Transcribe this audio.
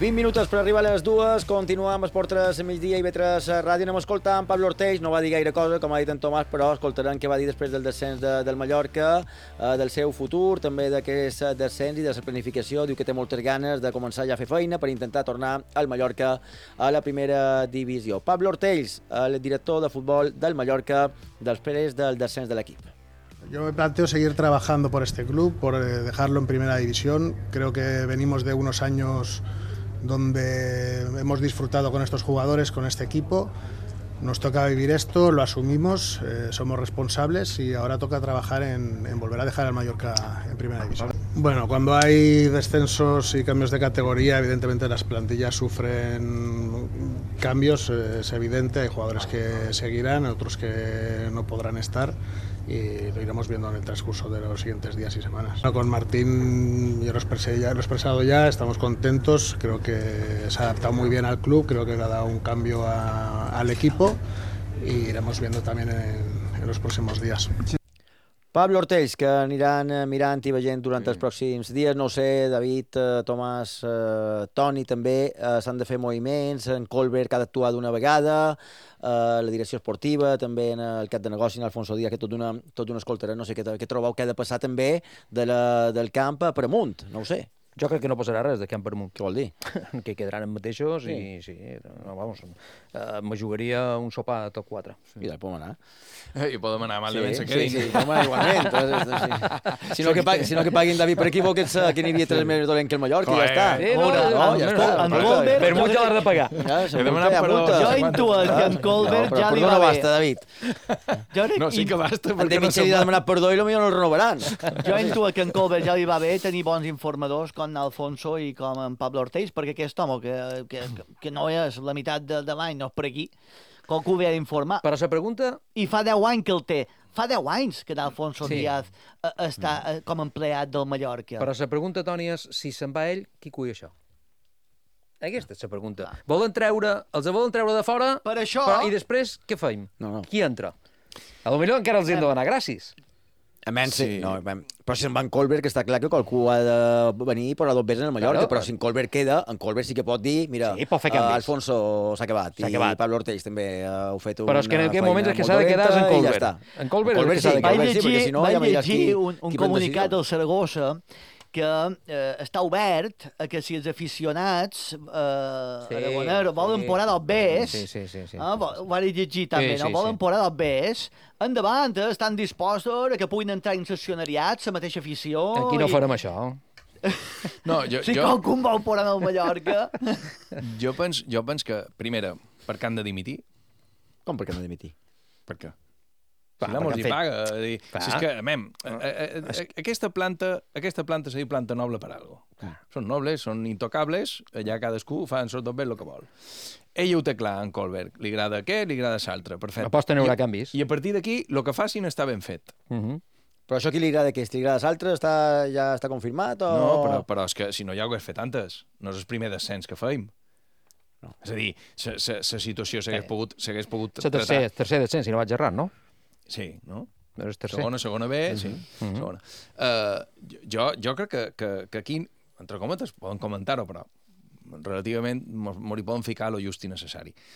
20 minuts per arribar a les 2, continuem amb Esport 3 a migdia i B3 Ràdio. Anem escoltant Pablo Ortells, no va dir gaire cosa, com ha dit en Tomàs, però escoltarem què va dir després del descens del Mallorca, del seu futur, també d'aquest descens i de la planificació. Diu que té moltes ganes de començar ja a fer feina per intentar tornar al Mallorca a la primera divisió. Pablo Ortells, el director de futbol del Mallorca, després del descens de l'equip. Yo me planteo seguir trabajando por este club, por dejarlo en primera división. Creo que venimos de unos años donde hemos disfrutado con estos jugadores, con este equipo. Nos toca vivir esto, lo asumimos, somos responsables y ahora toca trabajar en volver a dejar al Mallorca en primera división. Bueno, cuando hay descensos y cambios de categoría, evidentemente las plantillas sufren cambios, es evidente, hay jugadores que seguirán, otros que no podrán estar y lo iremos viendo en el transcurso de los siguientes días y semanas. Con Martín yo lo he expresado ya, estamos contentos, creo que se ha adaptado muy bien al club, creo que le ha dado un cambio al equipo y iremos viendo también en los próximos días. Pablo Ortells, que aniran mirant i veient durant els pròxims dies. No ho sé, David, Tomàs, Toni també, s'han de fer moviments, en Colbert ha d'actuar d'una vegada, la direcció esportiva, també en el cap de negoci, en Alfonso Díaz, que tot d'una escoltarà. No sé què trobeu que ha de passar també del camp per amunt, no ho sé. Jo crec que no passarà res de camp per amunt. Què vol dir? Que quedaran els mateixos i sí, no, vamos, me jugaria un sopar a top 4. I del podem anar. I podem anar mal de ben se quedin. Sí, igualment. Si no que paguin David per equivocats, que n'hi havia 3 més dolent que el Mallorca, ja està. Ja està. Per molt ja l'has de pagar. Jo intuo que en Colbert ja li va bé. Perdó, no basta, David. No, sí que basta. En David se li ha demanat perdó i potser no el renovaran. Jo intuo que en Colbert ja li va bé tenir bons informadors com en Alfonso i com en Pablo Ortells, perquè aquest home, que no és la meitat de l'any, no és per aquí, qualcú ve a informar. Però la pregunta... I fa 10 anys que el té. Fa 10 anys que Alfonso Díaz està com empleat del Mallorca. Però la pregunta, Toni, és si se'n va ell, qui cuida això? Aquesta és la pregunta. Els volen treure de fora, per això... I després què feim? Qui entra? Potser encara els hem de donar gràcies. Sí. No, però si en Van Colbert, que està clar que qualcú ha de venir i posar 2 veces en el Mallorca, però si en Colbert queda, en Colbert sí que pot dir, mira, Alfonso s'ha acabat, i Pablo Ortells també ha fet una feina molt dolenta. Però és que en aquest moment és que s'ha de quedar en Colbert. En Colbert és que s'ha de quedar. Vaig llegir un comunicat del Saragossa que està obert a que si els aficionats aragoneros volen posar dos Bs, ho vaig llegir també, volen posar dos Bs, endavant, estan dispostos a que puguin entrar en sessionariats, la mateixa afició... Aquí no farem això. Si qualcú vol posar al Mallorca... Jo penso que, primera, per què han de dimitir? Com per què han de dimitir? Per què? Si l'amos hi paga. Si és que, aquesta planta s'ha dit planta noble per alguna cosa. Són nobles, són intocables, allà cadascú fa en sort ben el que vol. Ell ho té clar, en Colbert. Li agrada aquest, li agrada l'altre. Perfecte. Aposta no hi haurà canvis. I a partir d'aquí, el que facin està ben fet. Però això qui li agrada aquest? Li agrada l'altre? Ja està confirmat? No, però és que si no ja ho hagués fet antes. No és el primer descens que feim. És a dir, la situació s'hagués pogut tratar. Tercer descens, si no vaig errat, no? Sí, no? Segona B, sí. Segona. Jo crec que aquí, entre cometes, poden comentar-ho, però relativament m'hi poden ficar lo just i necessari.